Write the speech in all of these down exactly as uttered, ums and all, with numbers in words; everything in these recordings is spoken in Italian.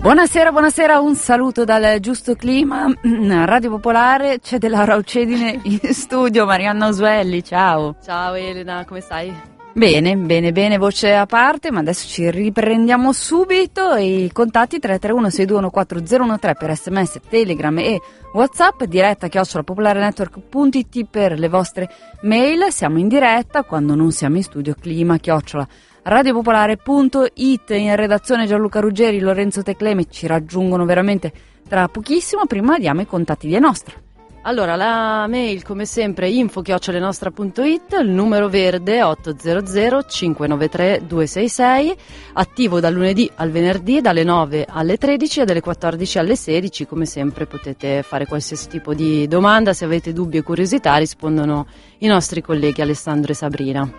Buonasera, buonasera, un saluto dal Giusto Clima, Radio Popolare, c'è della Laura Uccedine in studio, Marianna Usuelli, ciao. Ciao Elena, come stai? Bene, bene, bene, voce a parte, ma adesso ci riprendiamo subito. I contatti tre tre uno sei due uno quattro zero uno tre per sms, telegram e whatsapp, diretta chiocciola popolarenetwork punto it per le vostre mail. Siamo in diretta quando non siamo in studio, clima chiocciola radiopopolare punto it. In redazione Gianluca Ruggeri, Lorenzo Teclemi ci raggiungono veramente tra pochissimo. Prima diamo i contatti di Enostra. Allora, la mail come sempre info chiocciola enostra punto it, il numero verde otto zero zero cinque nove tre due sei sei, attivo dal lunedì al venerdì dalle nove alle tredici e dalle quattordici alle sedici. Come sempre potete fare qualsiasi tipo di domanda, se avete dubbi o curiosità rispondono i nostri colleghi Alessandro e Sabrina.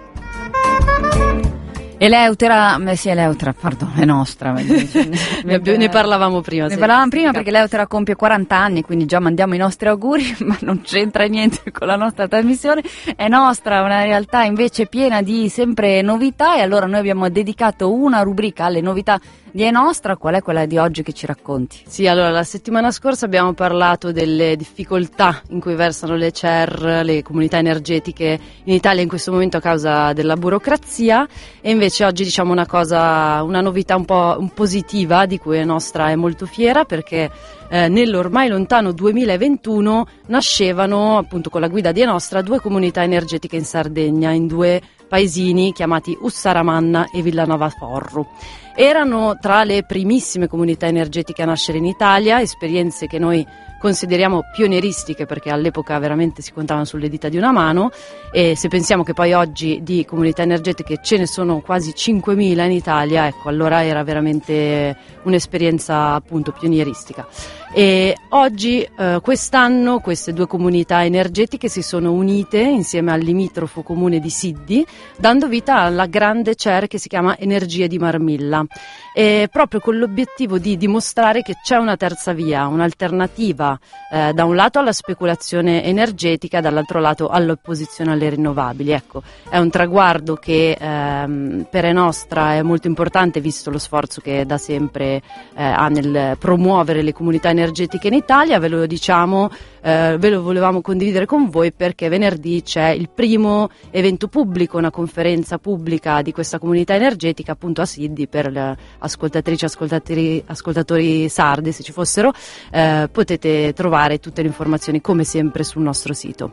Eleutera, eh sì, Eleutera, pardon, è nostra. ne, ne parlavamo prima. Ne parlavamo prima perché Eleutera compie quaranta anni, quindi già mandiamo i nostri auguri, ma non c'entra niente con la nostra trasmissione. È nostra, una realtà invece piena di sempre novità, e allora noi abbiamo dedicato una rubrica alle novità di Enostra. Qual è quella di oggi che ci racconti? Sì, allora la settimana scorsa abbiamo parlato delle difficoltà in cui versano le C E R, le comunità energetiche in Italia in questo momento a causa della burocrazia, e invece oggi diciamo una cosa, una novità un po' un positiva di cui Enostra è molto fiera, perché eh, nell'ormai lontano duemilaventuno nascevano appunto con la guida di Enostra due comunità energetiche in Sardegna, in due paesini chiamati Ussaramanna e Villanova Forru. Erano tra le primissime comunità energetiche a nascere in Italia, esperienze che noi consideriamo pionieristiche perché all'epoca veramente si contavano sulle dita di una mano, e se pensiamo che poi oggi di comunità energetiche ce ne sono quasi cinquemila in Italia, ecco, allora era veramente un'esperienza appunto pionieristica. E oggi, eh, quest'anno, queste due comunità energetiche si sono unite insieme al limitrofo comune di Siddi, dando vita alla grande C E R che si chiama Energie di Marmilla, e proprio con l'obiettivo di dimostrare che c'è una terza via, un'alternativa eh, da un lato alla speculazione energetica, dall'altro lato all'opposizione alle rinnovabili. Ecco, è un traguardo che ehm, per Enostra è molto importante, visto lo sforzo che da sempre eh, ha nel promuovere le comunità energetiche in Italia. Ve lo diciamo, eh, ve lo volevamo condividere con voi perché venerdì c'è il primo evento pubblico, una conferenza pubblica di questa comunità energetica appunto a Siddi per le ascoltatrici, ascoltatori, ascoltatori sardi, se ci fossero. Eh, potete trovare tutte le informazioni come sempre sul nostro sito.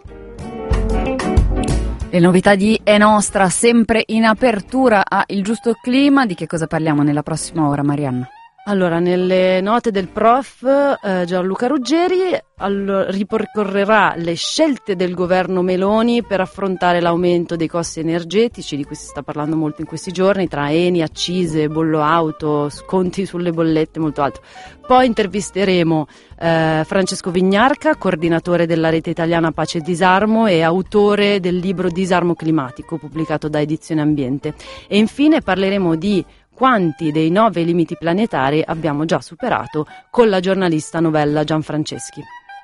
Le novità di Enostra sempre in apertura a Il Giusto Clima. Di che cosa parliamo nella prossima ora, Marianna? Allora, nelle note del prof eh, Gianluca Ruggeri allora, ripercorrerà le scelte del governo Meloni per affrontare l'aumento dei costi energetici, di cui si sta parlando molto in questi giorni, tra Eni, accise, bollo auto, sconti sulle bollette, molto altro. Poi intervisteremo eh, Francesco Vignarca, coordinatore della rete italiana Pace e Disarmo e autore del libro Disarmo climatico, pubblicato da Edizione Ambiente. E infine parleremo di quanti dei nove limiti planetari abbiamo già superato con la giornalista Novella Gianfranceschi.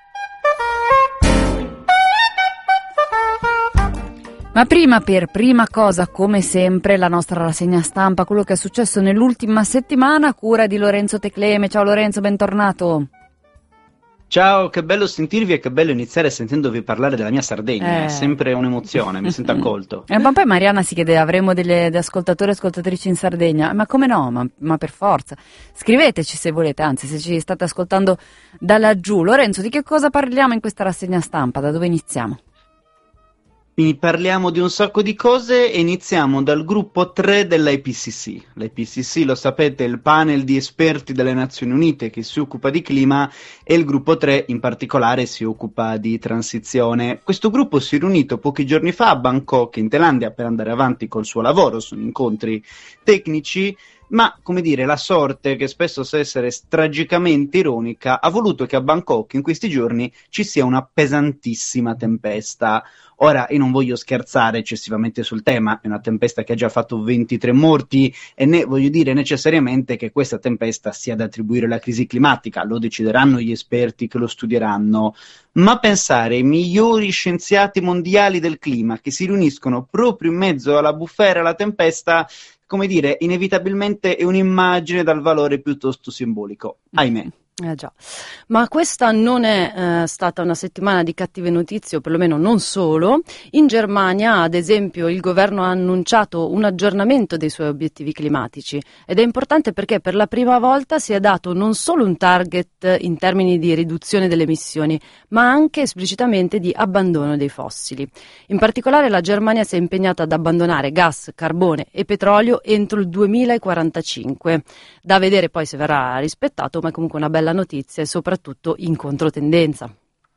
Ma prima, per prima cosa, come sempre, la nostra rassegna stampa, quello che è successo nell'ultima settimana, a cura di Lorenzo Tecleme. Ciao Lorenzo, bentornato. Ciao, che bello sentirvi e che bello iniziare sentendovi parlare della mia Sardegna, eh. è sempre un'emozione, mi sento accolto. E ma poi Marianna si chiede, avremo delle, delle ascoltatori e ascoltatrici in Sardegna? Ma come no, ma, ma per forza. Scriveteci se volete, anzi se ci state ascoltando da laggiù. Lorenzo, di che cosa parliamo in questa rassegna stampa? Da dove iniziamo? Quindi parliamo di un sacco di cose e iniziamo dal gruppo tre dell'I P C C. L'I P C C, lo sapete, è il panel di esperti delle Nazioni Unite che si occupa di clima, e il gruppo tre in particolare si occupa di transizione. Questo gruppo si è riunito pochi giorni fa a Bangkok, in Thailandia, per andare avanti col suo lavoro. Sono incontri tecnici, ma, come dire, la sorte, che spesso sa essere tragicamente ironica, ha voluto che a Bangkok in questi giorni ci sia una pesantissima tempesta. Ora, io non voglio scherzare eccessivamente sul tema, è una tempesta che ha già fatto ventitré morti, e né voglio dire necessariamente che questa tempesta sia da attribuire alla crisi climatica, lo decideranno gli esperti che lo studieranno, ma pensare ai migliori scienziati mondiali del clima che si riuniscono proprio in mezzo alla bufera, alla tempesta, come dire, inevitabilmente è un'immagine dal valore piuttosto simbolico, ahimè. Eh già, ma questa non è eh, stata una settimana di cattive notizie, o perlomeno non solo. In Germania, ad esempio, il governo ha annunciato un aggiornamento dei suoi obiettivi climatici ed è importante perché per la prima volta si è dato non solo un target in termini di riduzione delle emissioni, ma anche esplicitamente di abbandono dei fossili. In particolare la Germania si è impegnata ad abbandonare gas, carbone e petrolio entro il duemilaquarantacinque. Da vedere poi se verrà rispettato, ma è comunque una bella notizia e soprattutto in controtendenza.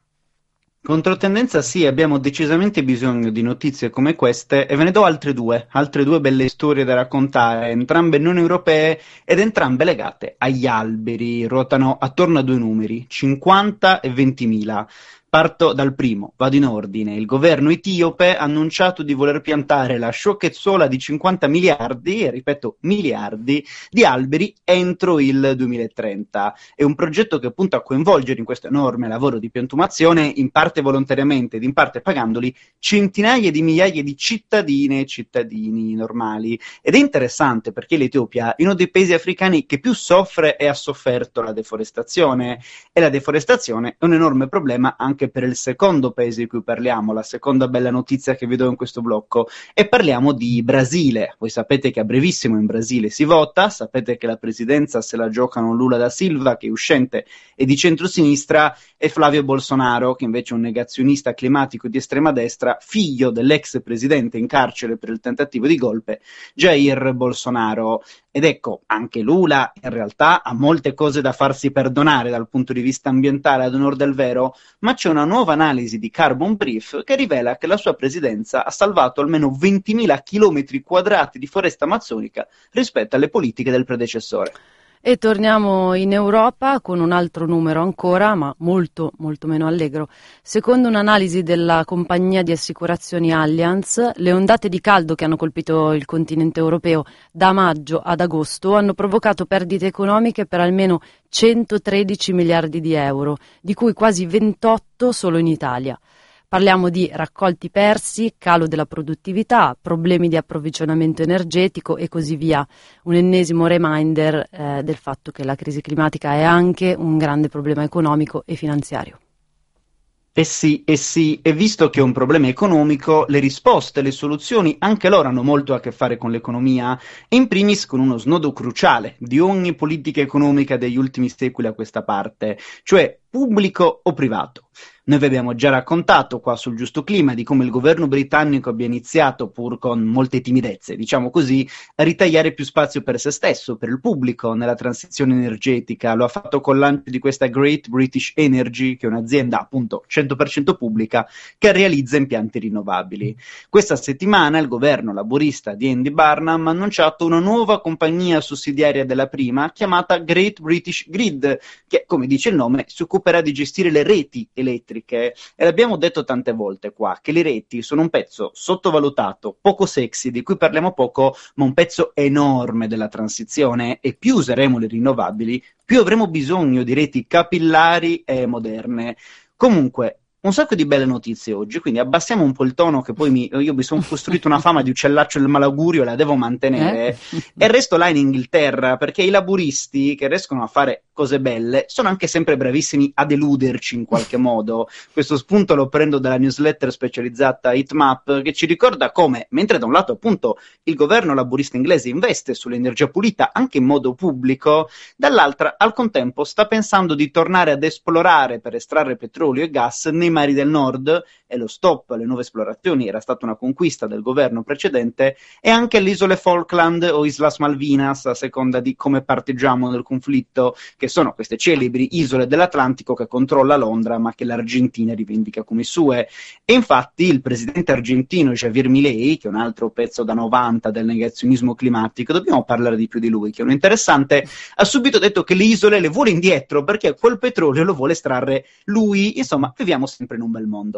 Controtendenza sì, abbiamo decisamente bisogno di notizie come queste e ve ne do altre due, altre due belle storie da raccontare, entrambe non europee ed entrambe legate agli alberi, ruotano attorno a due numeri, cinquanta e ventimila. Parto dal primo, vado in ordine. Il governo etiope ha annunciato di voler piantare la sciocchezzola di cinquanta miliardi, e ripeto miliardi, di alberi entro il duemilatrenta. È un progetto che punta a coinvolgere in questo enorme lavoro di piantumazione, in parte volontariamente ed in parte pagandoli, centinaia di migliaia di cittadine e cittadini normali. Ed è interessante perché l'Etiopia è uno dei paesi africani che più soffre e ha sofferto la deforestazione, e la deforestazione è un enorme problema anche per il secondo paese di cui parliamo, la seconda bella notizia che vi do in questo blocco, e parliamo di Brasile. Voi sapete che a brevissimo in Brasile si vota, sapete che la presidenza se la giocano Lula da Silva, che è uscente e di centrosinistra, e Flavio Bolsonaro, che invece è un negazionista climatico di estrema destra, figlio dell'ex presidente in carcere per il tentativo di golpe, Jair Bolsonaro. Ed ecco, anche Lula in realtà ha molte cose da farsi perdonare dal punto di vista ambientale, ad onor del vero, ma c'è una nuova analisi di Carbon Brief che rivela che la sua presidenza ha salvato almeno ventimila chilometri quadrati di foresta amazzonica rispetto alle politiche del predecessore. E torniamo in Europa con un altro numero ancora, ma molto molto meno allegro. Secondo un'analisi della compagnia di assicurazioni Allianz, le ondate di caldo che hanno colpito il continente europeo da maggio ad agosto hanno provocato perdite economiche per almeno centotredici miliardi di euro, di cui quasi ventotto solo in Italia. Parliamo di raccolti persi, calo della produttività, problemi di approvvigionamento energetico e così via. Un ennesimo reminder eh, del fatto che la crisi climatica è anche un grande problema economico e finanziario. Eh sì, eh sì, e visto che è un problema economico, le risposte, le soluzioni, anche loro hanno molto a che fare con l'economia, e in primis con uno snodo cruciale di ogni politica economica degli ultimi secoli a questa parte, cioè pubblico o privato. Noi vi abbiamo già raccontato qua sul Giusto Clima di come il governo britannico abbia iniziato, pur con molte timidezze, diciamo così, a ritagliare più spazio per se stesso, per il pubblico, nella transizione energetica. Lo ha fatto con il lancio di questa Great British Energy, che è un'azienda appunto cento per cento pubblica che realizza impianti rinnovabili. Questa settimana il governo laburista di Andy Burnham ha annunciato una nuova compagnia sussidiaria della prima, chiamata Great British Grid, che, come dice il nome, si occuperà di gestire le reti elettriche. E l'abbiamo detto tante volte qua, che le reti sono un pezzo sottovalutato, poco sexy, di cui parliamo poco, ma un pezzo enorme della transizione, e più useremo le rinnovabili, più avremo bisogno di reti capillari e moderne. Comunque, un sacco di belle notizie oggi, quindi abbassiamo un po' il tono, che poi mi, io mi sono costruito una fama di uccellaccio del malaugurio e la devo mantenere, eh? E resto là in Inghilterra, perché i laburisti che riescono a fare cose belle sono anche sempre bravissimi a deluderci in qualche modo. Questo spunto lo prendo dalla newsletter specializzata Heatmap, che ci ricorda come, mentre da un lato appunto il governo laburista inglese investe sull'energia pulita anche in modo pubblico, dall'altra al contempo sta pensando di tornare ad esplorare per estrarre petrolio e gas nei mari del nord, e lo stop alle nuove esplorazioni era stata una conquista del governo precedente, e anche alle isole Falkland o Islas Malvinas, a seconda di come parteggiamo nel conflitto, che sono queste celebri isole dell'Atlantico che controlla Londra ma che l'Argentina rivendica come sue. E infatti il presidente argentino Javier Milei, che è un altro pezzo da novanta del negazionismo climatico, dobbiamo parlare di più di lui, che è un interessante, ha subito detto che le isole le vuole indietro perché quel petrolio lo vuole estrarre lui. Insomma, viviamo sempre in un bel mondo. Ah,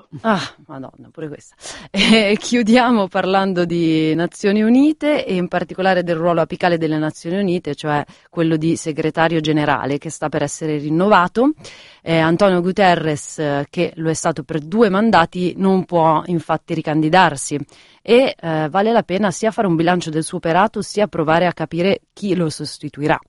Madonna, pure questa. E chiudiamo parlando di Nazioni Unite e in particolare del ruolo apicale delle Nazioni Unite, cioè quello di segretario generale che sta per essere rinnovato. Eh, Antonio Guterres, eh, che lo è stato per due mandati, non può infatti ricandidarsi e eh, vale la pena sia fare un bilancio del suo operato sia provare a capire chi lo sostituirà.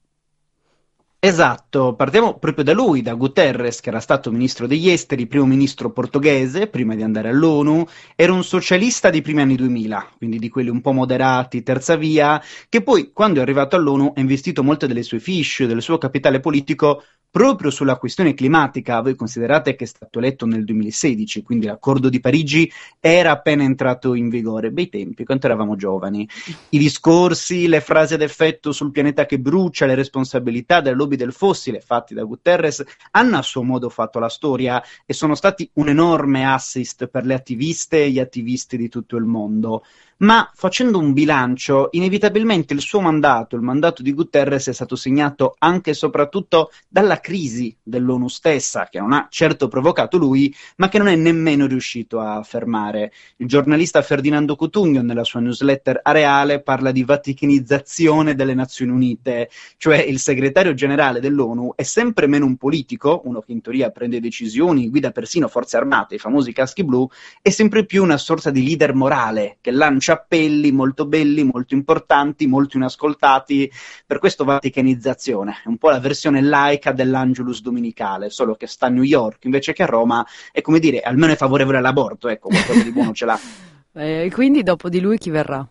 Esatto, partiamo proprio da lui, da Guterres, che era stato ministro degli esteri, primo ministro portoghese, prima di andare all'ONU, era un socialista dei primi anni duemila, quindi di quelli un po' moderati, terza via, che poi, quando è arrivato all'ONU, ha investito molte delle sue fiche, del suo capitale politico, proprio sulla questione climatica. Voi considerate che è stato eletto nel duemilasedici, quindi l'accordo di Parigi era appena entrato in vigore, bei tempi, quando eravamo giovani. I discorsi, le frasi ad effetto sul pianeta che brucia, le responsabilità del lobby del fossile fatti da Guterres hanno a suo modo fatto la storia e sono stati un enorme assist per le attiviste e gli attivisti di tutto il mondo. Ma facendo un bilancio, inevitabilmente il suo mandato, il mandato di Guterres, è stato segnato anche e soprattutto dalla crisi dell'ONU stessa, che non ha certo provocato lui, ma che non è nemmeno riuscito a fermare. Il giornalista Ferdinando Cotugno, nella sua newsletter Areale, parla di vaticanizzazione delle Nazioni Unite, cioè il segretario generale dell'ONU è sempre meno un politico, uno che in teoria prende decisioni, guida persino forze armate, i famosi caschi blu, e sempre più una sorta di leader morale che lancia appelli molto belli, molto importanti, molto inascoltati. Per questo vaticanizzazione, è un po' la versione laica dell'Angelus domenicale, solo che sta a New York invece che a Roma, e come dire, almeno è favorevole all'aborto, ecco, qualcosa di buono ce l'ha. E eh, quindi dopo di lui chi verrà?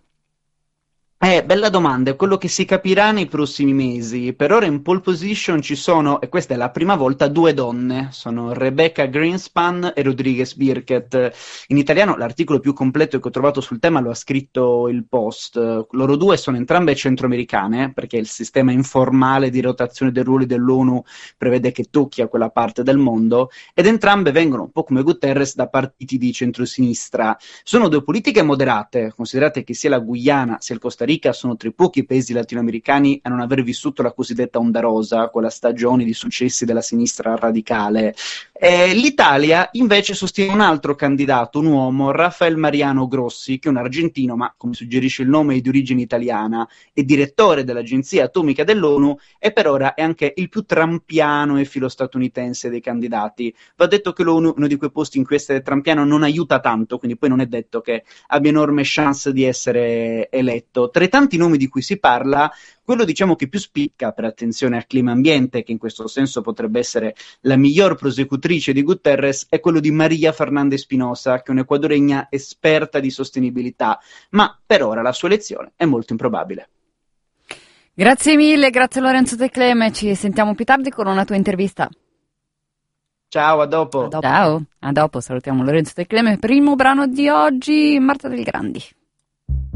Eh, bella domanda, è quello che si capirà nei prossimi mesi. Per ora in pole position ci sono, e questa è la prima volta, due donne. Sono Rebecca Greenspan e Rodriguez Birket. In italiano l'articolo più completo che ho trovato sul tema lo ha scritto il Post. Loro due sono entrambe centroamericane, perché il sistema informale di rotazione dei ruoli dell'ONU prevede che tocchi a quella parte del mondo, ed entrambe vengono, un po' come Guterres, da partiti di centrosinistra. Sono due politiche moderate, considerate che sia la Guyana sia il Costa Rica sono tra i pochi paesi latinoamericani a non aver vissuto la cosiddetta onda rosa, quella stagione di successi della sinistra radicale. Eh, L'Italia invece sostiene un altro candidato, un uomo, Rafael Mariano Grossi, che è un argentino, ma come suggerisce il nome è di origine italiana, è direttore dell'Agenzia Atomica dell'ONU e per ora è anche il più trampiano e filo-statunitense dei candidati. Va detto che l'ONU, uno di quei posti in cui essere trampiano, non aiuta tanto, quindi poi non è detto che abbia enorme chance di essere eletto. Tra i tanti nomi di cui si parla, quello diciamo che più spicca per attenzione al clima ambiente, che in questo senso potrebbe essere la miglior prosecutrice di Guterres, è quello di Maria Fernanda Espinosa, che è un'equadoregna esperta di sostenibilità, ma per ora la sua elezione è molto improbabile. Grazie mille, grazie Lorenzo Tecleme, ci sentiamo più tardi con una tua intervista. Ciao, a dopo. A dopo. Ciao, a dopo, salutiamo Lorenzo Tecleme, primo brano di oggi, Marta Del Grandi.